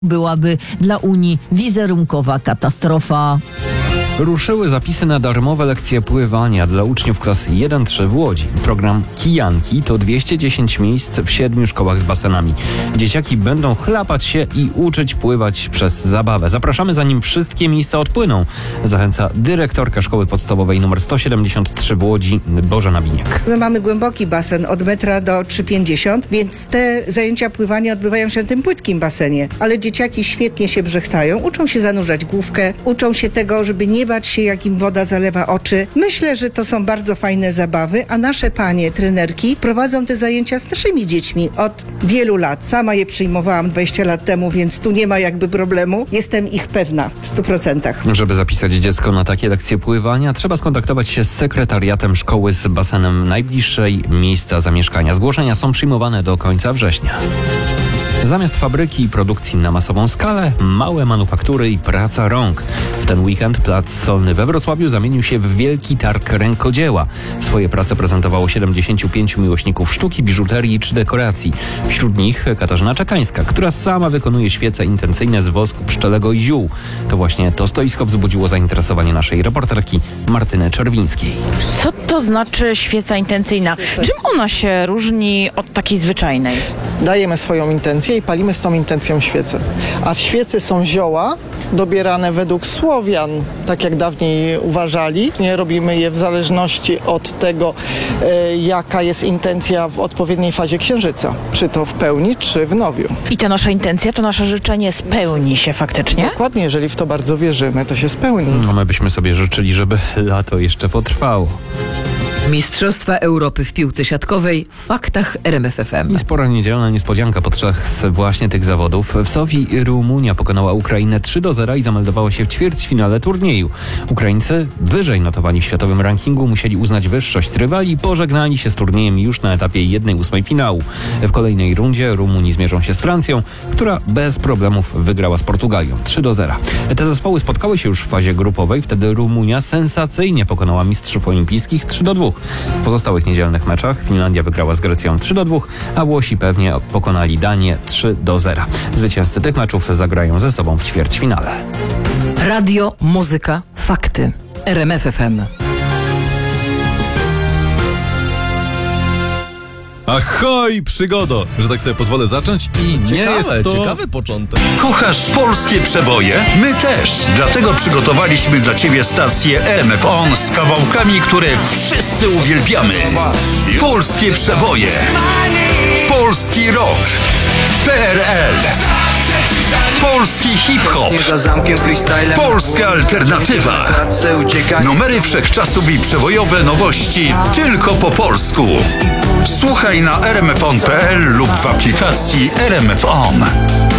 byłaby dla Unii wizerunkowa katastrofa. Ruszyły zapisy na darmowe lekcje pływania dla uczniów klasy 1-3 w Łodzi. Program Kijanki to 210 miejsc w 7 szkołach z basenami. Dzieciaki będą chlapać się i uczyć pływać przez zabawę. Zapraszamy, zanim wszystkie miejsca odpłyną. Zachęca dyrektorka szkoły podstawowej nr 173 w Łodzi, Bożena Biniak. My mamy głęboki basen od 1 do 3,50 m, więc te zajęcia pływania odbywają się na tym płytkim basenie. Ale dzieciaki świetnie się brzechtają, uczą się zanurzać główkę, uczą się tego, żeby nie bać się, jak im woda zalewa oczy. Myślę, że to są bardzo fajne zabawy, a nasze panie, trenerki, prowadzą te zajęcia z naszymi dziećmi od wielu lat. Sama je przyjmowałam 20 lat temu, więc tu nie ma jakby problemu. Jestem ich pewna w 100%. Żeby zapisać dziecko na takie lekcje pływania, trzeba skontaktować się z sekretariatem szkoły z basenem najbliższej miejsca zamieszkania. Zgłoszenia są przyjmowane do końca września. Zamiast fabryki i produkcji na masową skalę, małe manufaktury i praca rąk. W ten weekend plac Solny we Wrocławiu zamienił się w wielki targ rękodzieła. Swoje prace prezentowało 75 miłośników sztuki, biżuterii czy dekoracji. Wśród nich Katarzyna Czekańska, która sama wykonuje świece intencyjne z wosku pszczelego i ziół. To właśnie to stoisko wzbudziło zainteresowanie naszej reporterki Martyny Czerwińskiej. Co to znaczy świeca intencyjna? Czym ona się różni od takiej zwyczajnej? Dajemy swoją intencję i palimy z tą intencją świecę. A w świecy są zioła dobierane według Słowian, tak jak dawniej uważali. Nie robimy je w zależności od tego, jaka jest intencja w odpowiedniej fazie księżyca. Czy to w pełni, czy w nowiu. I ta nasza intencja, to nasze życzenie spełni się faktycznie? Dokładnie, jeżeli w to bardzo wierzymy, to się spełni. No, my byśmy sobie życzyli, żeby lato jeszcze potrwało. Mistrzostwa Europy w piłce siatkowej w faktach RMF FM. I spora niedzielna niespodzianka podczas właśnie tych zawodów. W Sofii Rumunia pokonała Ukrainę 3-0 i zameldowała się w ćwierćfinale turnieju. Ukraińcy, wyżej notowani w światowym rankingu, musieli uznać wyższość rywali i pożegnali się z turniejem już na etapie 1/8 finału. W kolejnej rundzie Rumuni zmierzą się z Francją, która bez problemów wygrała z Portugalią 3-0. Te zespoły spotkały się już w fazie grupowej. Wtedy Rumunia sensacyjnie pokonała mistrzów olimpijskich 3-2. W pozostałych niedzielnych meczach Finlandia wygrała z Grecją 3-2, a Włosi pewnie pokonali Danię 3-0. Zwycięzcy tych meczów zagrają ze sobą w ćwierćfinale. Radio, muzyka, fakty. RMF FM. Ahoj, przygodo! Że tak sobie pozwolę zacząć i nie jest to... Ciekawy początek. Kochasz polskie przeboje? My też. Dlatego przygotowaliśmy dla Ciebie stację RMF On z kawałkami, które wszyscy uwielbiamy. Polskie przeboje. Polski rock. PRL. Polski hip-hop. Polska alternatywa. Numery wszechczasów i przebojowe nowości tylko po polsku. Słuchaj na rmfon.pl lub w aplikacji RMF On.